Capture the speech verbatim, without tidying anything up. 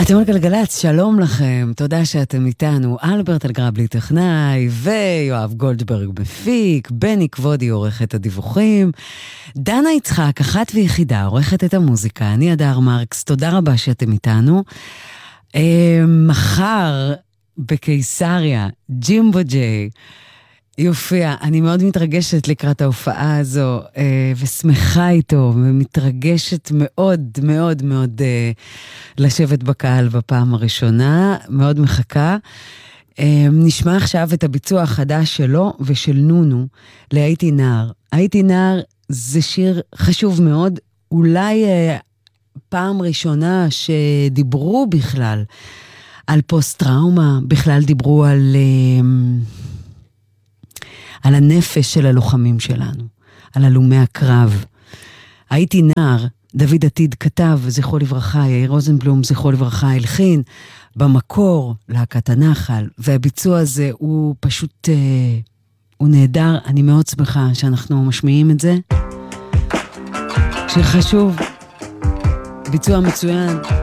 אתם על גלגלצ, שלום לכם, תודה שאתם איתנו. אלברט אלגרבלי טכנאי ויואב גולדברג מפיק, בני כבודי עורכת הדיווחים, דנה יצחק, אחת ויחידה, עורכת את המוזיקה, אני אדר מרקס, תודה רבה שאתם איתנו. אה, מחר בקיסריה, ג'ימבו ג'יי, יופיע, אני מאוד מתרגשת לקראת ההופעה הזו, אה, ושמחה איתו, ומתרגשת מאוד מאוד מאוד אה, לשבת בקהל בפעם הראשונה, מאוד מחכה. אה, נשמע עכשיו את הביצוע החדש שלו ושל נונו, להייתי נער. הייתי נער זה שיר חשוב מאוד, אולי אה, פעם ראשונה שדיברו בכלל על פוסט-טראומה, בכלל דיברו על... אה, על הנפש של הלוחמים שלנו, על הלומי הקרב. הייתי נער, דוד עתיד כתב, זכרו לברכה, יאיר רוזנבלום, זכרו לברכה, הלחין, במקור, להקת הנחל, והביצוע הזה הוא פשוט, אה, הוא נהדר, אני מאוד שמחה שאנחנו משמיעים את זה. שיר חשוב, ביצוע מצוין.